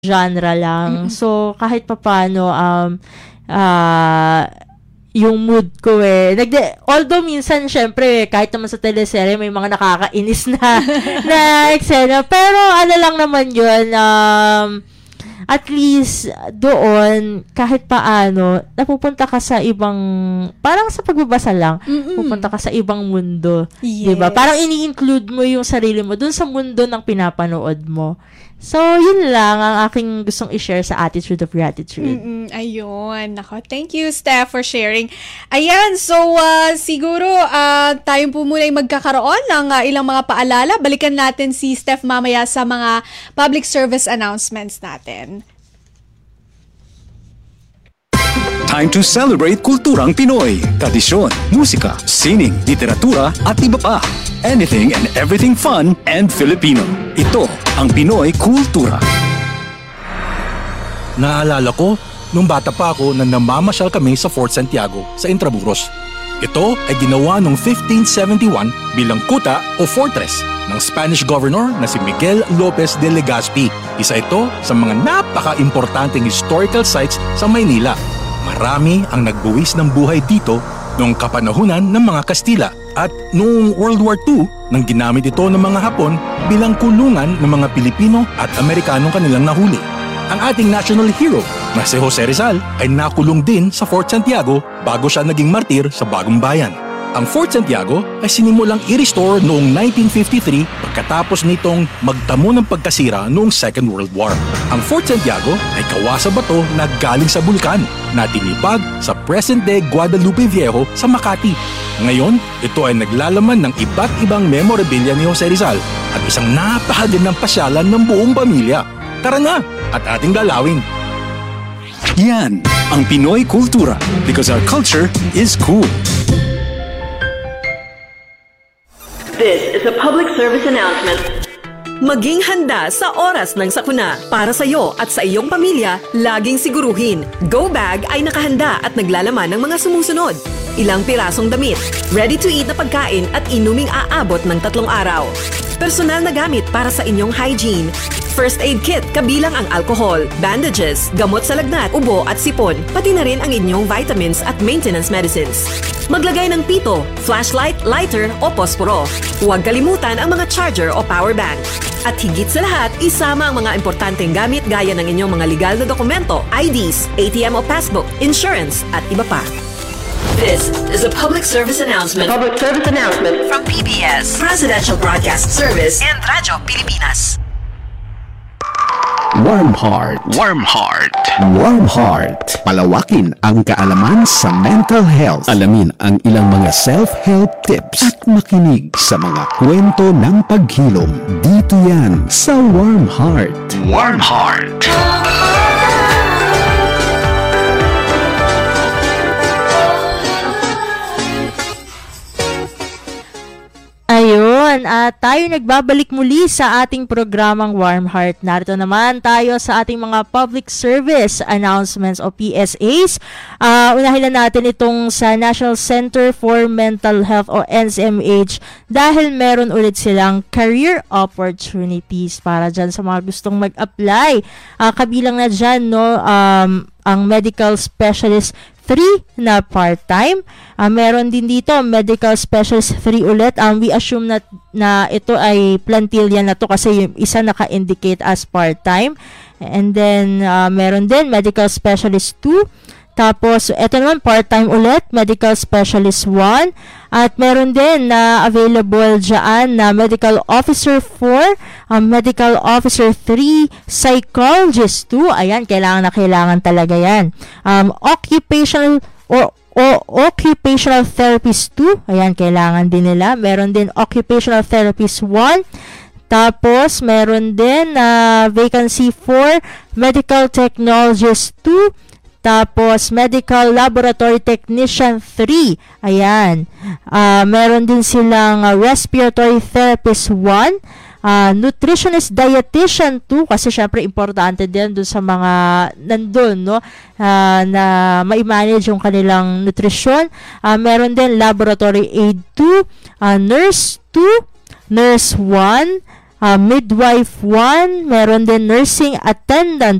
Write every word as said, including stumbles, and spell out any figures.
genre lang. Mm-mm. So, kahit papaano, um, ah, yung mood ko eh. Nagde- Although, minsan, syempre, kahit naman sa teleserye, may mga nakakainis na, na eksena. Pero, ano lang naman yun, um, at least, doon, kahit paano, napupunta ka sa ibang, parang sa pagbabasa lang, Mm-mm. pupunta ka sa ibang mundo. Yes. Diba? Parang ini-include mo yung sarili mo dun sa mundo ng pinapanood mo. So, yun lang ang aking gustong i-share sa Attitude of Gratitude. Mm-mm, ayun. Nako, thank you, Steph, for sharing. Ayan, so uh, siguro uh, tayo po muna ay magkakaroon ng uh, ilang mga paalala. Balikan natin si Steph mamaya sa mga public service announcements natin. Time to celebrate kulturang Pinoy. Tradisyon, musika, sining, literatura at iba pa. Anything and everything fun and Filipino. Ito ang Pinoy Kultura. Naalala ko, nung bata pa ako na namamasyal kami sa Fort Santiago sa Intramuros. Ito ay ginawa noong fifteen seventy-one bilang kuta o fortress ng Spanish governor na si Miguel Lopez de Legazpi. Isa ito sa mga napaka-importanteng historical sites sa Maynila. Marami ang nagbuwis ng buhay dito noong kapanahunan ng mga Kastila at noong World War Two nang ginamit ito ng mga Hapon bilang kulungan ng mga Pilipino at Amerikanong kanilang nahuli. Ang ating national hero na si Jose Rizal ay nakulong din sa Fort Santiago bago siya naging martir sa Bagong Bayan. Ang Fort Santiago ay sinimulang i-restore noong nineteen fifty-three pagkatapos nitong magtamo ng pagkasira noong Second World War. Ang Fort Santiago ay kawasa bato na galing sa bulkan na tinipag sa present-day Guadalupe Viejo sa Makati. Ngayon, ito ay naglalaman ng iba't ibang memorabilia ni Jose Rizal at isang napakagandang pasyalan ng buong pamilya. Tara na at ating dalawin! Yan ang Pinoy Kultura because our culture is cool. This is a public service announcement. Maging handa sa oras ng sakuna. Para sa iyo at sa iyong pamilya, laging siguruhin. Go Bag ay nakahanda at naglalaman ng mga sumusunod. Ilang pirasong damit, ready-to-eat na pagkain at inuming aabot ng tatlong araw. Personal na gamit para sa inyong hygiene. First aid kit kabilang ang alcohol, bandages, gamot sa lagnat, ubo at sipon, pati na rin ang inyong vitamins at maintenance medicines. Maglagay ng pito, flashlight, lighter o posporo. Huwag kalimutan ang mga charger o power bank. At higit sa lahat, isama ang mga importanteng gamit gaya ng inyong mga legal na dokumento, I Ds, A T M o passbook, insurance at iba pa. This is a public service announcement. Public service announcement from P B S, Presidential Broadcast Service, and Radyo Pilipinas. Warm Heart. Warm Heart. Warm Heart. Palawakin ang kaalaman sa mental health. Alamin ang ilang mga self-help tips at makinig sa mga kwento ng paghilom. Dito yan sa Warm Heart. Warm Heart. Ayun, at tayo nagbabalik muli sa ating programang Warm Heart. Narito naman tayo sa ating mga public service announcements o P S As. Uh, unahin na natin itong sa National Center for Mental Health o N C M H dahil meron ulit silang career opportunities para dyan sa mga gustong mag-apply. Uh, kabilang na dyan, no, um, ang medical specialist three na part-time. Uh, meron din dito, medical specialist three ulit. Um, we assume na, na ito ay plantilla na to kasi yung isa naka-indicate as part-time. And then, uh, meron din medical specialist two. Tapos, ito naman part-time ulit, medical specialist one. At meron din na available dyan na medical officer four, um, medical officer three, psychologist two. Ayan, kailangan na kailangan talaga yan. Um, occupational or o occupational therapist two. Ayan, kailangan din nila. Meron din occupational therapist one. Tapos, meron din na uh, vacancy for medical technologist two. Tapos, Medical Laboratory Technician three. Ayan. Uh, meron din silang uh, Respiratory Therapist one. Uh, Nutritionist Dietitian two. Kasi syempre, importante din dun sa mga nandun, no? Uh, na ma-manage yung kanilang nutrisyon. Uh, meron din Laboratory Aid two. Uh, Nurse two. Nurse one. uh, midwife one, meron din nursing attendant